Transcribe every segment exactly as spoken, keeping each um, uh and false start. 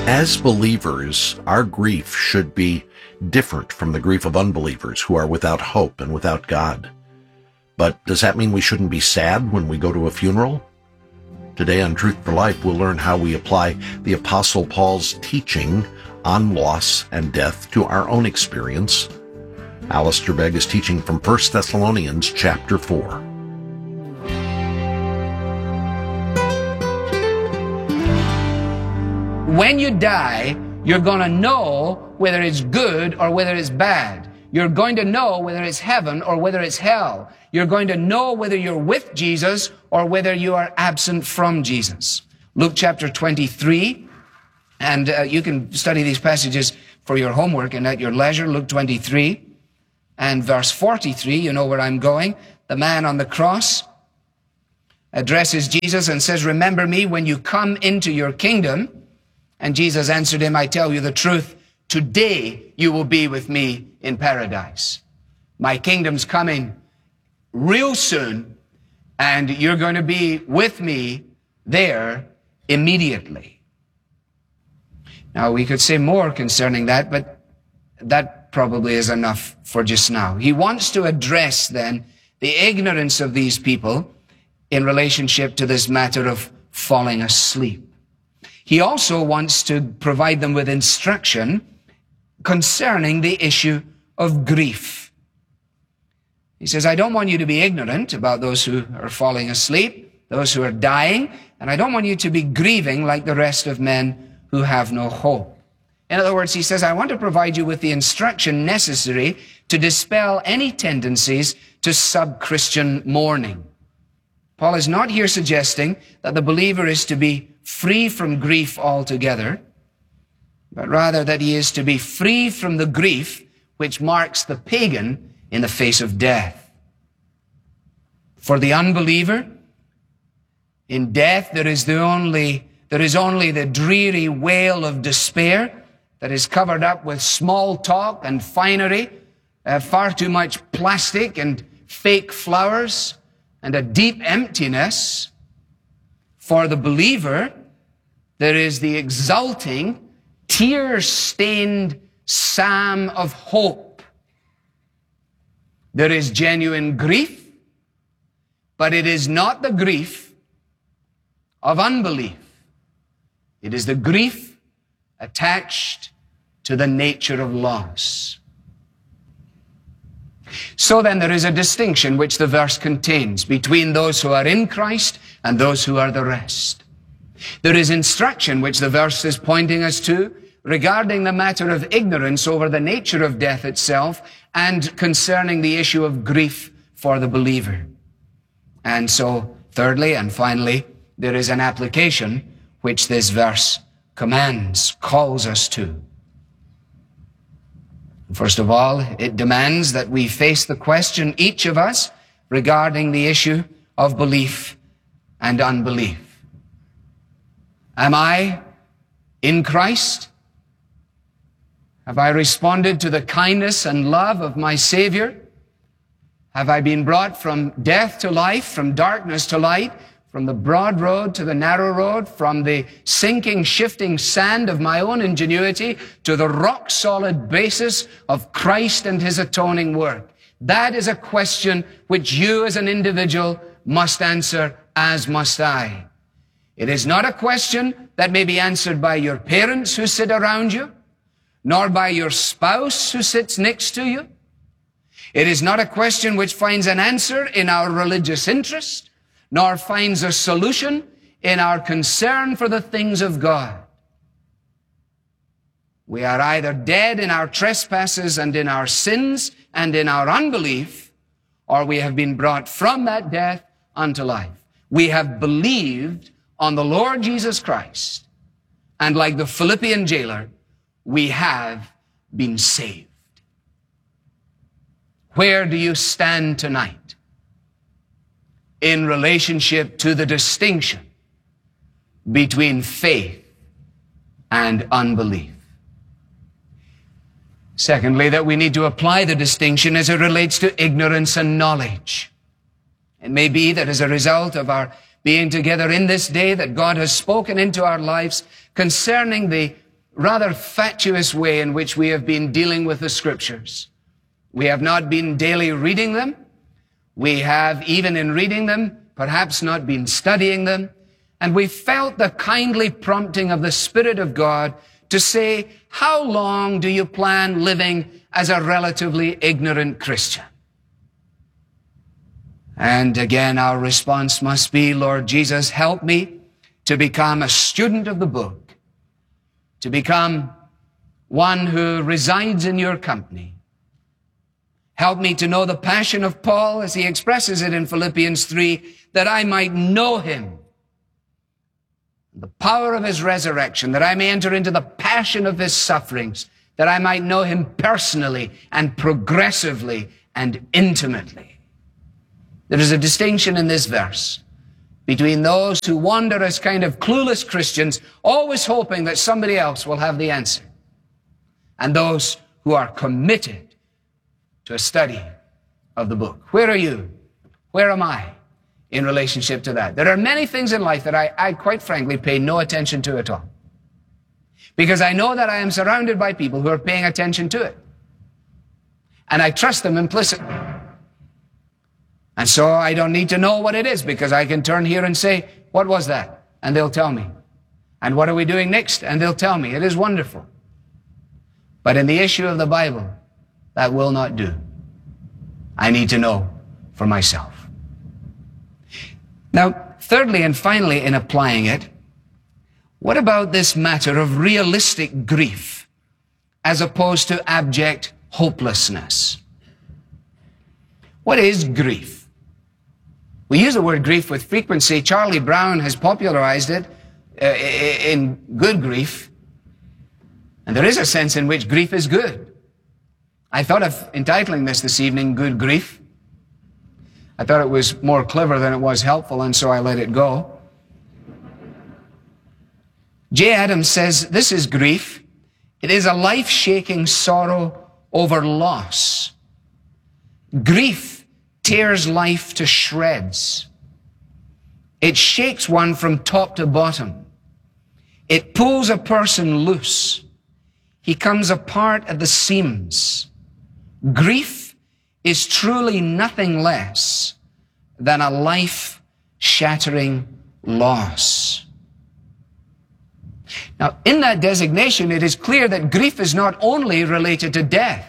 As believers, our grief should be different from the grief of unbelievers who are without hope and without God. But does that mean we shouldn't be sad when we go to a funeral? Today on Truth for Life, we'll learn how we apply the Apostle Paul's teaching on loss and death to our own experience. Alistair Begg is teaching from First Thessalonians chapter four. When you die, you're going to know whether it's good or whether it's bad. You're going to know whether it's heaven or whether it's hell. You're going to know whether you're with Jesus or whether you are absent from Jesus. Luke chapter twenty-three, and uh, you can study these passages for your homework and at your leisure. Luke twenty-three and verse forty-three, you know where I'm going. The man on the cross addresses Jesus and says, "Remember me when you come into your kingdom." And Jesus answered him, "I tell you the truth, today you will be with me in paradise." My kingdom's coming real soon, and you're going to be with me there immediately. Now, we could say more concerning that, but that probably is enough for just now. He wants to address then the ignorance of these people in relationship to this matter of falling asleep. He also wants to provide them with instruction concerning the issue of grief. He says, I don't want you to be ignorant about those who are falling asleep, those who are dying, and I don't want you to be grieving like the rest of men who have no hope. In other words, he says, I want to provide you with the instruction necessary to dispel any tendencies to sub-Christian mourning. Paul is not here suggesting that the believer is to be free from grief altogether, but rather that he is to be free from the grief which marks the pagan in the face of death. For the unbeliever, in death there is the only, there is only the dreary wail of despair that is covered up with small talk and finery, uh, far too much plastic and fake flowers, and a deep emptiness. For the believer, there is the exulting, tear-stained psalm of hope. There is genuine grief, but it is not the grief of unbelief. It is the grief attached to the nature of loss. So then there is a distinction which the verse contains between those who are in Christ and those who are the rest. There is instruction which the verse is pointing us to regarding the matter of ignorance over the nature of death itself and concerning the issue of grief for the believer. And so, thirdly and finally, there is an application which this verse commands, calls us to. First of all, it demands that we face the question, each of us, regarding the issue of belief and unbelief. Am I in Christ? Have I responded to the kindness and love of my Savior? Have I been brought from death to life, from darkness to light, from the broad road to the narrow road, from the sinking, shifting sand of my own ingenuity to the rock-solid basis of Christ and His atoning work? That is a question which you as an individual must answer, as must I. It is not a question that may be answered by your parents who sit around you, nor by your spouse who sits next to you. It is not a question which finds an answer in our religious interest, nor finds a solution in our concern for the things of God. We are either dead in our trespasses and in our sins and in our unbelief, or we have been brought from that death unto life. We have believed on the Lord Jesus Christ, and like the Philippian jailer, we have been saved. Where do you stand tonight in relationship to the distinction between faith and unbelief? Secondly, that we need to apply the distinction as it relates to ignorance and knowledge. It may be that as a result of our being together in this day that God has spoken into our lives concerning the rather fatuous way in which we have been dealing with the Scriptures. We have not been daily reading them. We have, even in reading them, perhaps not been studying them. And we felt the kindly prompting of the Spirit of God to say, how long do you plan living as a relatively ignorant Christian? And again, our response must be, Lord Jesus, help me to become a student of the book, to become one who resides in your company. Help me to know the passion of Paul as he expresses it in Philippians three, that I might know him, the power of his resurrection, that I may enter into the passion of his sufferings, that I might know him personally and progressively and intimately. There is a distinction in this verse between those who wander as kind of clueless Christians, always hoping that somebody else will have the answer, and those who are committed to a study of the book. Where are you? Where am I in relationship to that? There are many things in life that I, I quite frankly pay no attention to at all, because I know that I am surrounded by people who are paying attention to it, and I trust them implicitly. And so I don't need to know what it is, because I can turn here and say, what was that? And they'll tell me. And what are we doing next? And they'll tell me. It is wonderful. But in the issue of the Bible, that will not do. I need to know for myself. Now, thirdly and finally, in applying it, what about this matter of realistic grief as opposed to abject hopelessness? What is grief? We use the word grief with frequency. Charlie Brown has popularized it uh, in good grief. And there is a sense in which grief is good. I thought of entitling this this evening, Good Grief. I thought it was more clever than it was helpful, and so I let it go. Jay Adams says, this is grief. It is a life-shaking sorrow over loss. Grief tears life to shreds. It shakes one from top to bottom. It pulls a person loose. He comes apart at the seams. Grief is truly nothing less than a life-shattering loss. Now, in that designation, it is clear that grief is not only related to death.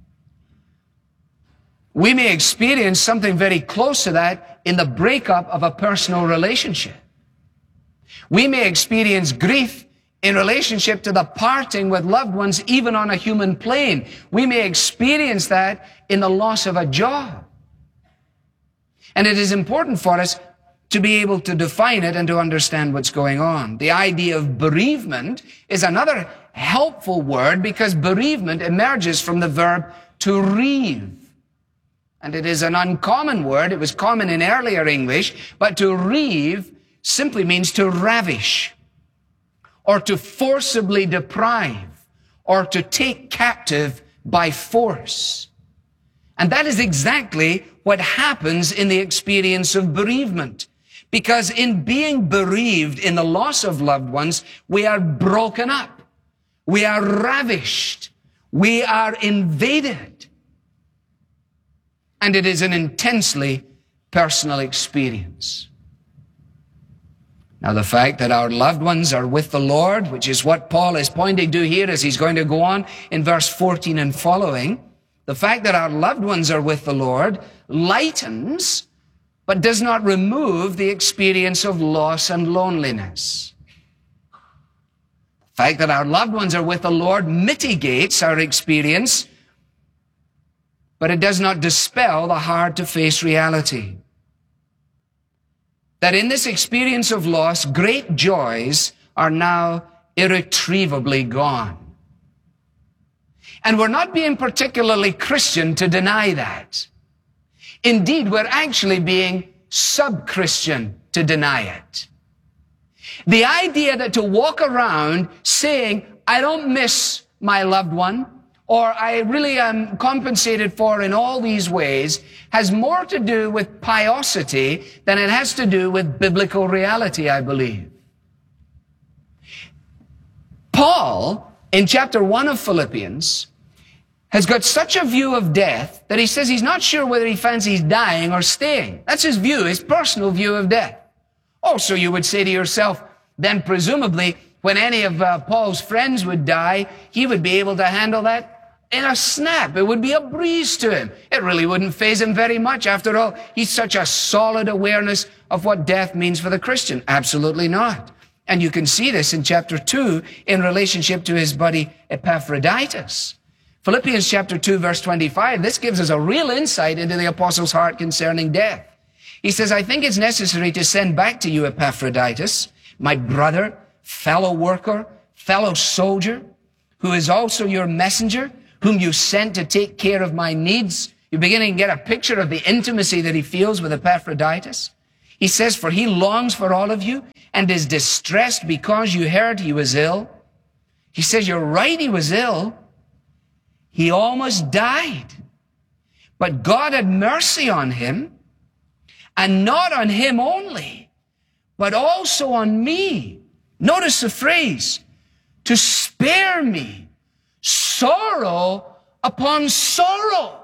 We may experience something very close to that in the breakup of a personal relationship. We may experience grief in relationship to the parting with loved ones, even on a human plane. We may experience that in the loss of a job. And it is important for us to be able to define it and to understand what's going on. The idea of bereavement is another helpful word, because bereavement emerges from the verb to reave. And it is an uncommon word. It was common in earlier English, but to reave simply means to ravish, or to forcibly deprive, or to take captive by force. And that is exactly what happens in the experience of bereavement. Because in being bereaved, in the loss of loved ones, we are broken up. We are ravished. We are invaded. And it is an intensely personal experience. Now, the fact that our loved ones are with the Lord, which is what Paul is pointing to here as he's going to go on in verse fourteen and following, the fact that our loved ones are with the Lord lightens, but does not remove the experience of loss and loneliness. The fact that our loved ones are with the Lord mitigates our experience, but it does not dispel the hard-to-face reality that in this experience of loss, great joys are now irretrievably gone. And we're not being particularly Christian to deny that. Indeed, we're actually being sub-Christian to deny it. The idea that to walk around saying, I don't miss my loved one, or I really am compensated for in all these ways, has more to do with piosity than it has to do with biblical reality, I believe. Paul in chapter one of Philippians, has got such a view of death that he says he's not sure whether he fancies dying or staying. That's his view, his personal view of death. Also, you would say to yourself, then presumably, when any of uh, Paul's friends would die, he would be able to handle that in a snap. It would be a breeze to him. It really wouldn't faze him very much. After all, he's such a solid awareness of what death means for the Christian. Absolutely not. And you can see this in chapter two in relationship to his buddy Epaphroditus. Philippians chapter two, verse twenty-five, this gives us a real insight into the apostle's heart concerning death. He says, I think it's necessary to send back to you Epaphroditus, my brother, fellow worker, fellow soldier, who is also your messenger, whom you sent to take care of my needs. You're beginning to get a picture of the intimacy that he feels with Epaphroditus. He says, for he longs for all of you and is distressed because you heard he was ill. He says, you're right, he was ill. He almost died. But God had mercy on him, and not on him only, but also on me. Notice the phrase, to spare me sorrow upon sorrow.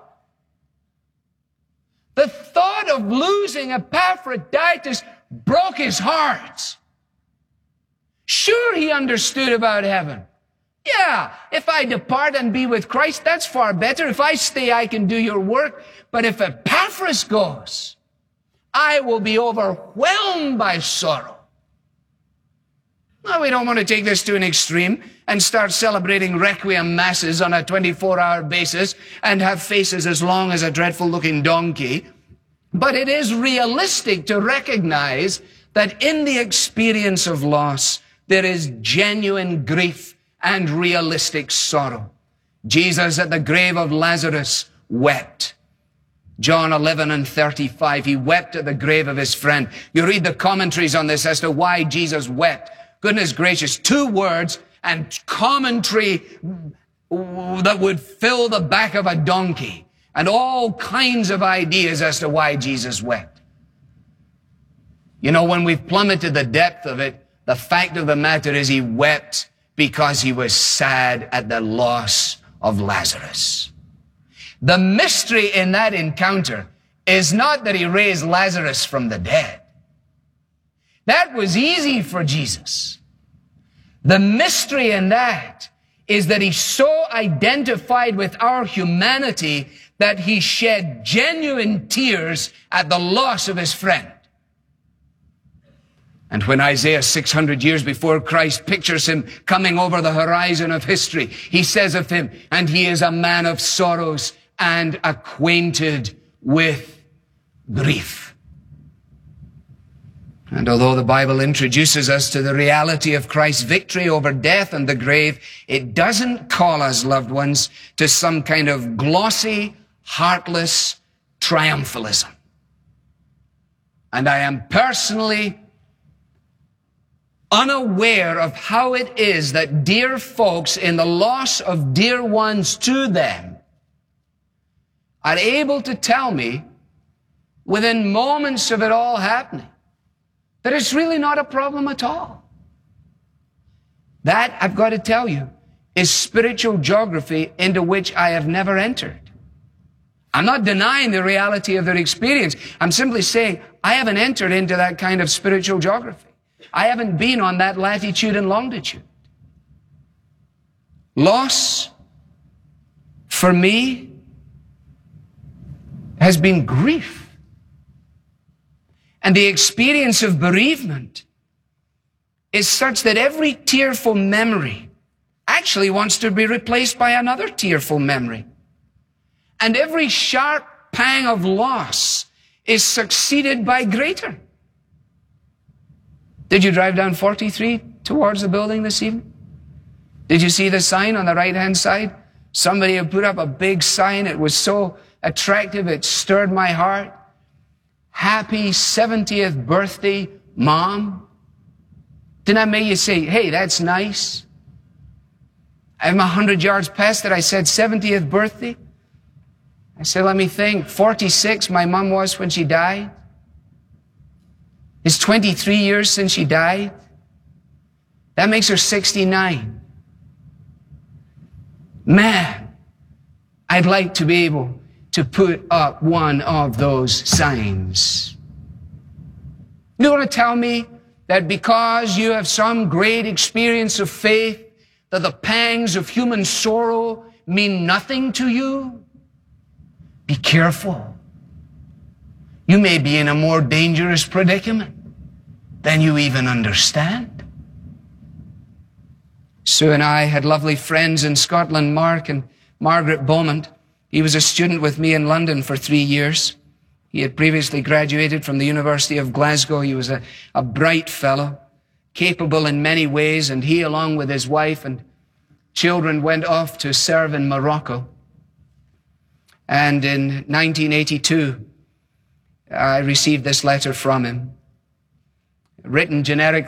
The thought of losing Epaphroditus broke his heart. Sure, he understood about heaven. Yeah, if I depart and be with Christ, that's far better. If I stay, I can do your work. But if Epaphras goes, I will be overwhelmed by sorrow. Now, we don't want to take this to an extreme and start celebrating requiem masses on a twenty-four hour basis and have faces as long as a dreadful-looking donkey. But it is realistic to recognize that in the experience of loss, there is genuine grief and realistic sorrow. Jesus at the grave of Lazarus wept. John eleven and thirty-five, he wept at the grave of his friend. You read the commentaries on this as to why Jesus wept. Goodness gracious, two words and commentary that would fill the back of a donkey and all kinds of ideas as to why Jesus wept. You know, when we've plummeted the depth of it, the fact of the matter is he wept because he was sad at the loss of Lazarus. The mystery in that encounter is not that he raised Lazarus from the dead. That was easy for Jesus. The mystery in that is that he so identified with our humanity that he shed genuine tears at the loss of his friend. And when Isaiah six hundred years before Christ pictures him coming over the horizon of history, he says of him, and he is a man of sorrows and acquainted with grief. And although the Bible introduces us to the reality of Christ's victory over death and the grave, it doesn't call us, loved ones, to some kind of glossy, heartless triumphalism. And I am personally unaware of how it is that dear folks in the loss of dear ones to them are able to tell me within moments of it all happening that it's really not a problem at all. That, I've got to tell you, is spiritual geography into which I have never entered. I'm not denying the reality of their experience. I'm simply saying I haven't entered into that kind of spiritual geography. I haven't been on that latitude and longitude. Loss, for me, has been grief. And the experience of bereavement is such that every tearful memory actually wants to be replaced by another tearful memory. And every sharp pang of loss is succeeded by greater. Did you drive down forty-three towards the building this evening? Did you see the sign on the right-hand side? Somebody had put up a big sign. It was so attractive, it stirred my heart. Happy seventieth birthday, Mom. Didn't that make you say, hey, that's nice? I'm a hundred yards past it. I said seventieth birthday. I said, let me think. forty-six, my mom was when she died. It's twenty-three years since she died. That makes her sixty-nine. Man, I'd like to be able to put up one of those signs. You want to tell me that because you have some great experience of faith, that the pangs of human sorrow mean nothing to you? Be careful. You may be in a more dangerous predicament than you even understand. Sue and I had lovely friends in Scotland, Mark and Margaret Beaumont. He was a student with me in London for three years. He had previously graduated from the University of Glasgow. He was a, a bright fellow, capable in many ways, and he, along with his wife and children, went off to serve in Morocco. And in nineteen eighty-two, I received this letter from him, written generically.